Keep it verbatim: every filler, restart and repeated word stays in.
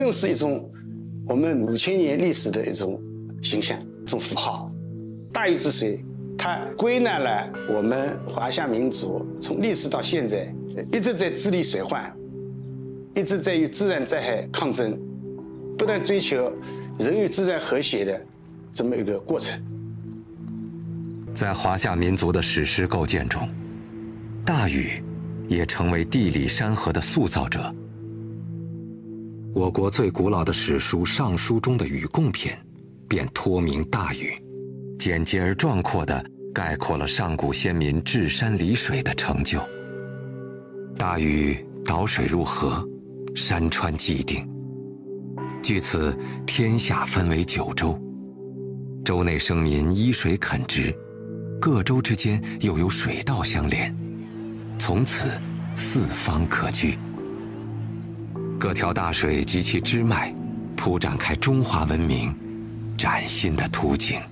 更是一种我们五千年历史的一种形象、一种符号。大禹治水，它归纳了我们华夏民族从历史到现在一直在治理水患，一直在与自然灾害抗争，不断追求人与自然和谐的这么一个过程。 在华夏民族的史诗构建中，大禹也成为地理山河的塑造者。我国最古老的史书《尚书》中的禹贡篇，便托名大禹，简洁而壮阔地概括了上古先民治山理水的成就。大禹导水入河，山川既定，据此天下分为九州，州内生民依水垦殖，各州之间又有水道相连，从此四方可居。各条大水及其支脉，铺展开中华文明崭新的图景。